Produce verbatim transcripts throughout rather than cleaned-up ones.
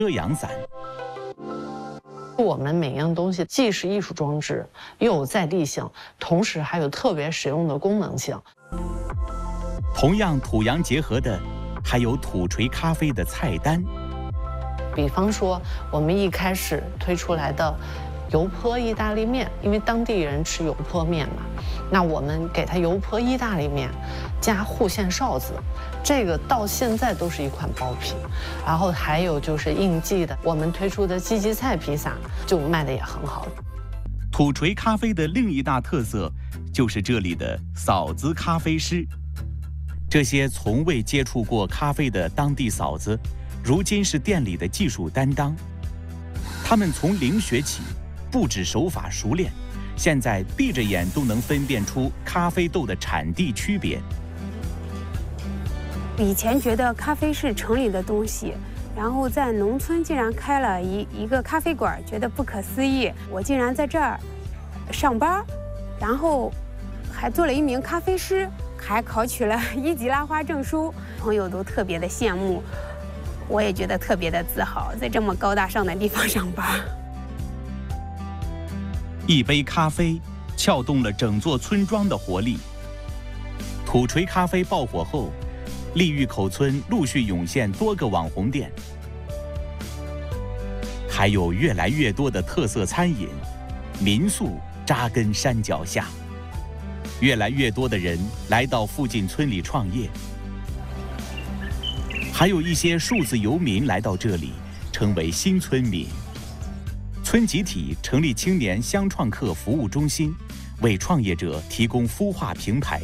遮阳伞。 我们每样东西既是艺术装置，又有在地性，同时还有特别实用的功能性。 同样土洋结合的，还有土锤咖啡的菜单。 比方说，我们一开始推出来的油泼意大利面，因为当地人吃油泼面嘛，那我们给它油泼意大利面，加户县臊子，这个到现在都是一款爆品。然后还有就是应季的，我们推出的鸡鸡菜披萨就卖的也很好。 土锤咖啡的另一大特色就是这里的嫂子咖啡师，这些从未接触过咖啡的当地嫂子，如今是店里的技术担当。他们从零学起，布置手法熟练，现在闭着眼都能分辨出咖啡豆的产地区别。 以前觉得咖啡是城里的东西，然后在农村竟然开了一一个咖啡馆，觉得不可思议。我竟然在这儿上班，然后还做了一名咖啡师，还考取了一级拉花证书，朋友都特别的羡慕，我也觉得特别的自豪，在这么高大上的地方上班。 一杯咖啡撬动了整座村庄的活力。土锤咖啡爆火后，利峪口村陆续涌现多个网红店，还有越来越多的特色餐饮、民宿扎根山脚下。越来越多的人来到附近村里创业，还有一些数字游民来到这里，成为新村民。村集体成立青年乡创客服务中心，为创业者提供孵化平台。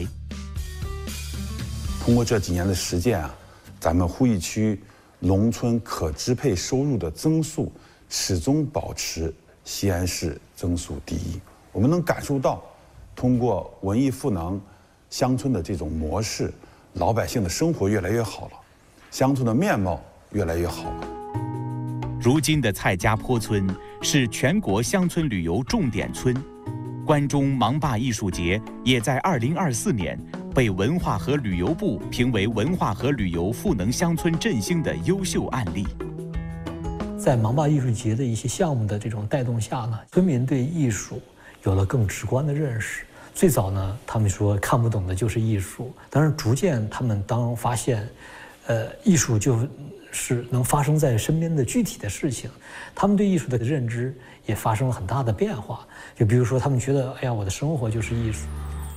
通过这几年的实践啊，咱们鄠邑区农村可支配收入的增速始终保持西安市增速第一。我们能感受到，通过文艺赋能乡村的这种模式，老百姓的生活越来越好了，乡村的面貌越来越好了。 如今的蔡家坡村是全国乡村旅游重点村，关中芒灞艺术节也在二零二四年被文化和旅游部评为文化和旅游赋能乡村振兴的优秀案例。 在芒灞艺术节的一些项目的这种带动下呢，村民对艺术有了更直观的认识。最早呢，他们说看不懂的就是艺术，但是逐渐他们当发现，呃，艺术就是能发生在身边的具体的事情，他们对艺术的认知也发生了很大的变化。就比如说，他们觉得，哎呀，我的生活就是艺术。